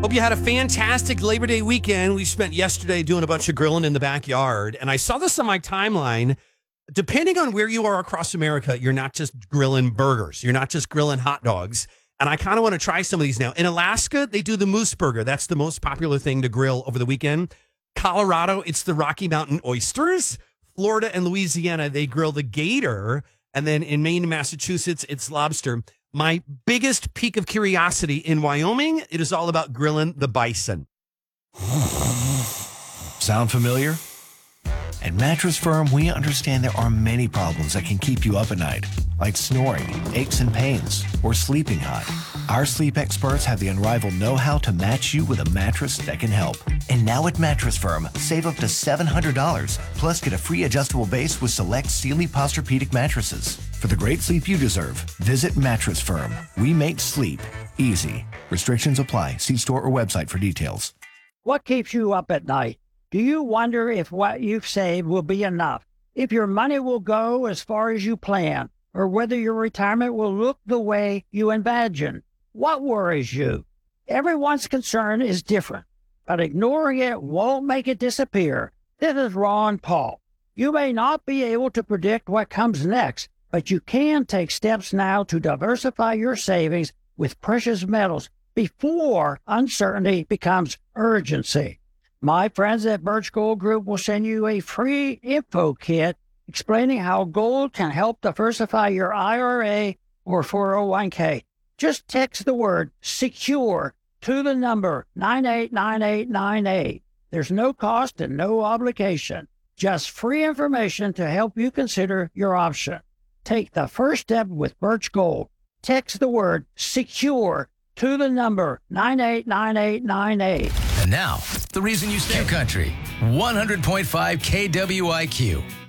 Hope you had a fantastic Labor Day weekend. We spent yesterday doing a bunch of grilling in the backyard, and I saw this on my timeline. Depending on where you are across America, you're not just grilling burgers. You're not just grilling hot dogs. And I kind of want to try some of these now. In Alaska, they do the moose burger. That's the most popular thing to grill over the weekend. Colorado, it's the Rocky Mountain oysters. Florida and Louisiana, they grill the gator. And then in Maine and Massachusetts, it's lobster. My biggest peak of curiosity in Wyoming, it is all about grilling the bison. Sound familiar? At Mattress Firm, we understand there are many problems that can keep you up at night, like snoring, aches and pains, or sleeping hot. Our sleep experts have the unrivaled know-how to match you with a mattress that can help. And now at Mattress Firm, save up to $700, plus get a free adjustable base with select Sealy Posturepedic mattresses. For the great sleep you deserve, visit Mattress Firm. We make sleep easy. Restrictions apply. See store or website for details. What keeps you up at night? Do you wonder if what you've saved will be enough? If your money will go as far as you plan? Or whether your retirement will look the way you imagine? What worries you? Everyone's concern is different, but ignoring it won't make it disappear. This is Ron Paul. You may not be able to predict what comes next, but you can take steps now to diversify your savings with precious metals before uncertainty becomes urgency. My friends at Birch Gold Group will send you a free info kit explaining how gold can help diversify your IRA or 401k. Just text the word SECURE to the number 989898. There's no cost and no obligation. Just free information to help you consider your option. Take the first step with Birch Gold. Text the word SECURE to the number 989898. And now, the reason you stay country. 100.5 KWIQ.